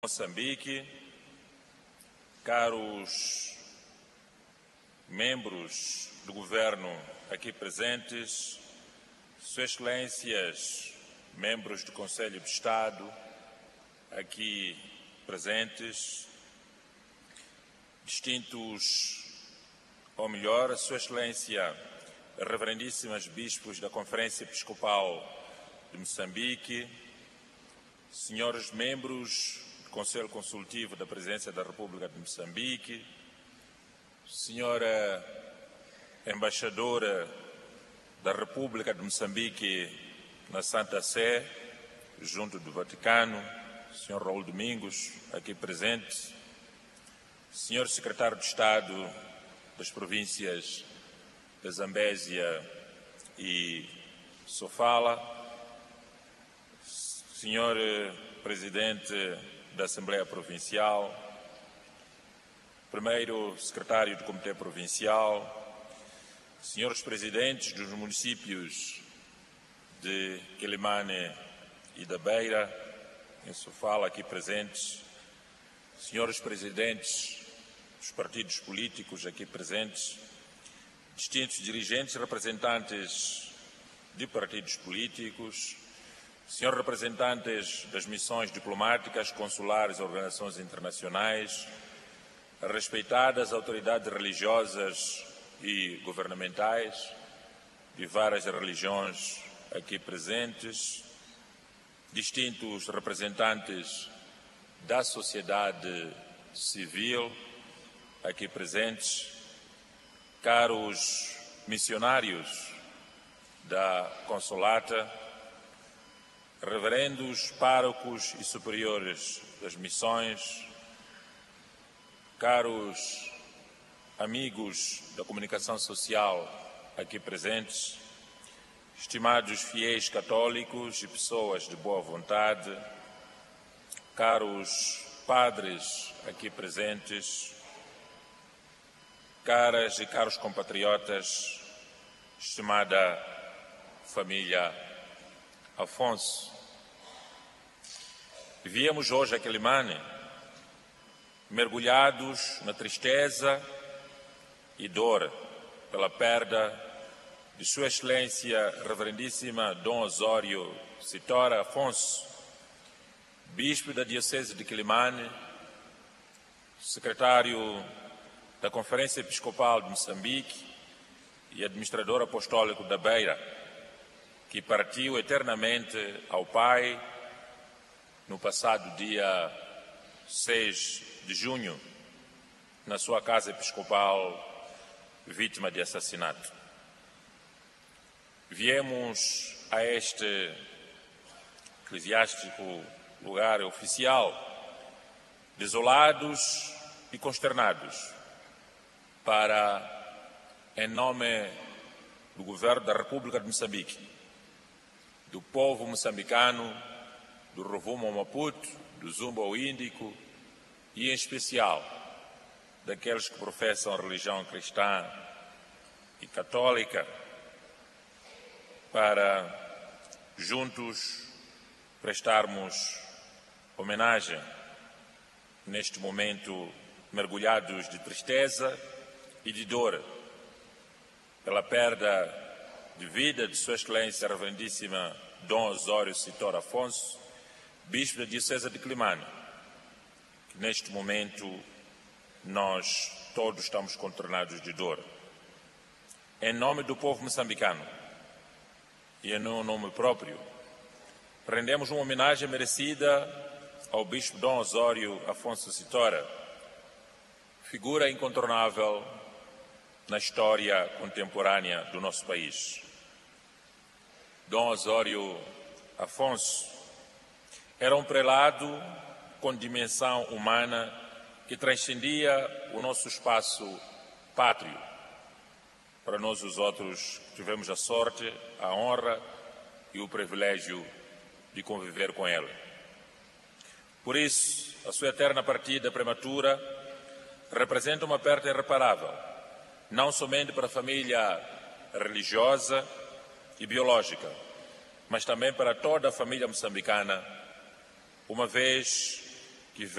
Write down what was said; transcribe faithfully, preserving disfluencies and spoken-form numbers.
Moçambique, caros membros do governo aqui presentes, Suas Excelências, membros do Conselho de Estado aqui presentes, distintos, ou melhor, Sua Excelência, Reverendíssimas Bispos da Conferência Episcopal de Moçambique, senhores membros do Conselho Consultivo da Presidência da República de Moçambique, senhora Embaixadora da República de Moçambique na Santa Sé, junto do Vaticano, senhor Raul Domingos, aqui presente, senhor Secretário de Estado das províncias da Zambésia e Sofala, senhor Presidente da Assembleia Provincial, primeiro Secretário do Comitê Provincial, senhores Presidentes dos municípios de Quelimane e da Beira, em Sofala, aqui presentes, senhores Presidentes dos partidos políticos aqui presentes, distintos dirigentes, representantes de partidos políticos, senhores representantes das missões diplomáticas, consulares e organizações internacionais, respeitadas autoridades religiosas e governamentais de várias religiões aqui presentes, distintos representantes da sociedade civil aqui presentes, caros missionários da Consolata, reverendos, párocos e superiores das missões, caros amigos da comunicação social aqui presentes, estimados fiéis católicos e pessoas de boa vontade, caros padres aqui presentes, caras e caros compatriotas, estimada família Afonso, viemos hoje a Quelimane mergulhados na tristeza e dor pela perda de Sua Excelência Reverendíssima Dom Osório Citora Afonso, Bispo da Diocese de Quelimane, Secretário da Conferência Episcopal de Moçambique e Administrador Apostólico da Beira, que partiu eternamente ao Pai no passado dia seis de junho, na sua casa episcopal, vítima de assassinato. Viemos a este eclesiástico lugar oficial, desolados e consternados, para, em nome do Governo da República de Moçambique, do povo moçambicano, do Rovuma Maputo, do Zumba o Índico e, em especial, daqueles que professam a religião cristã e católica, para, juntos, prestarmos homenagem neste momento mergulhados de tristeza e de dor pela perda de vida de Sua Excelência Reverendíssima Dom Osório Citora Afonso, Bispo da Diocese de Quelimane, que neste momento nós todos estamos contornados de dor. Em nome do povo moçambicano e em meu nome próprio, rendemos uma homenagem merecida ao Bispo Dom Osório Afonso Citora, figura incontornável na história contemporânea do nosso país. Dom Osório Afonso era um prelado com dimensão humana que transcendia o nosso espaço pátrio. Para nós os outros tivemos a sorte, a honra e o privilégio de conviver com ele. Por isso, a sua eterna partida prematura representa uma perda irreparável, não somente para a família religiosa e biológica, mas também para toda a família moçambicana, uma vez